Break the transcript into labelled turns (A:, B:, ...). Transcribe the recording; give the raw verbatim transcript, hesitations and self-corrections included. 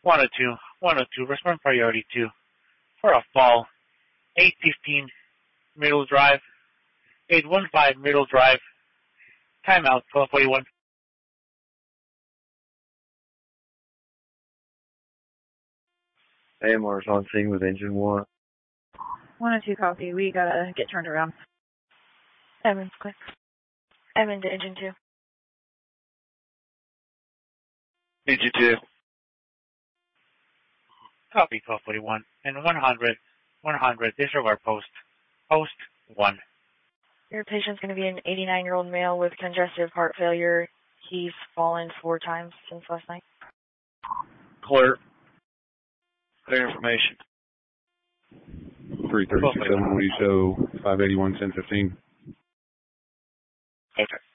A: one oh two, one oh two, respond priority two. For a fall, eight fifteen, Middle Drive, eight one five, Middle Drive, timeout, twelve forty-one.
B: A M R's on scene with engine one.
C: one oh two copy. We gotta get turned around. Evans, quick. Evan to engine two.
B: Engine two.
A: Copy, twelve forty-one. And one hundred, one hundred, disregard post. Post one.
C: Your patient's going to be an eighty-nine-year-old male with congestive heart failure. He's fallen four times since last night.
B: Clear. Clear information.
D: three thirty-six, seven, what do you show? five eighty-one, ten fifteen.
B: Okay.